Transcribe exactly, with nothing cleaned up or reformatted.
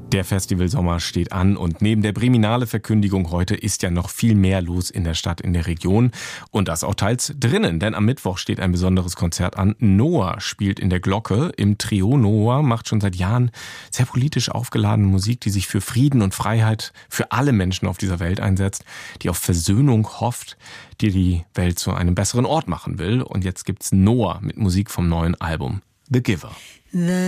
Der Festivalsommer steht an und neben der Briminale-Verkündigung heute ist ja noch viel mehr los in der Stadt, in der Region und das auch teils drinnen, denn am Mittwoch steht ein besonderes Konzert an. Noah spielt in der Glocke im Trio. Noah macht schon seit Jahren sehr politisch aufgeladene Musik, die sich für Frieden und Freiheit für alle Menschen auf dieser Welt einsetzt, die auf Versöhnung hofft, die die Welt zu einem besseren Ort machen will. Und jetzt gibt's Noah mit Musik vom neuen Album The Giver. The